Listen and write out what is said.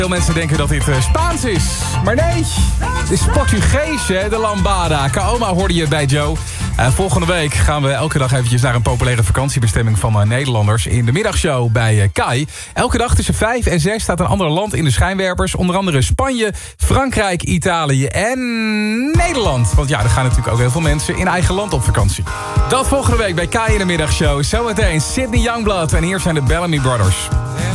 Veel mensen denken dat dit Spaans is. Maar nee, het is Portugees, hè, de lambada. Kaoma hoorde je bij Joe. Volgende week gaan we elke dag eventjes naar een populaire vakantiebestemming van Nederlanders. In de middagshow bij Kai. Elke dag tussen 5 en 6 staat een ander land in de schijnwerpers. Onder andere Spanje, Frankrijk, Italië en Nederland. Want ja, er gaan natuurlijk ook heel veel mensen in eigen land op vakantie. Dat volgende week bij Kai in de middagshow. Zometeen Sydney Youngblood en hier zijn de Bellamy Brothers.